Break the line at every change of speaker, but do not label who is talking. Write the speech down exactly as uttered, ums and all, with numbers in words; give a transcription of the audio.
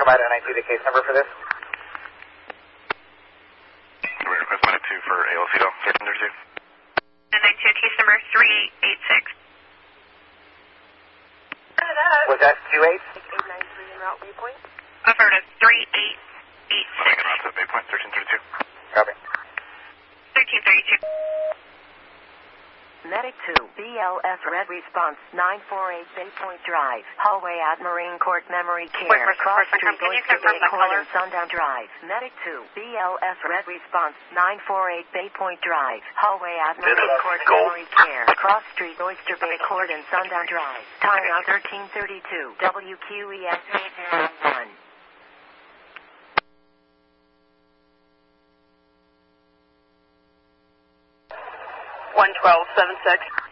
provide N I T the case number for this?
We're request minute two for A L C though, case number two.
N I T case number three eight eight six.
Was that two eight?
eight nine three en route Waypoint.
Affirmative, three eight eight six.
Second route to Waypoint, thirteen thirty-two.
Copy.
thirteen thirty-two.
Medic two, B L S Red Response, nine four eight Bay Point Drive, hallway at Marine Court Memory Care,
Wait,
Cross
first,
Street,
can you
Oyster
confirm
Bay
the
Court,
color?
and Sundown Drive. Medic two, B L S Red Response, nine four eight Bay Point Drive, hallway at Marine Court Memory Care, Cross Street, Oyster Bay Court, and Sundown Drive. Time now thirteen thirty-two, W Q E S eight zero one.
one twelve seven six.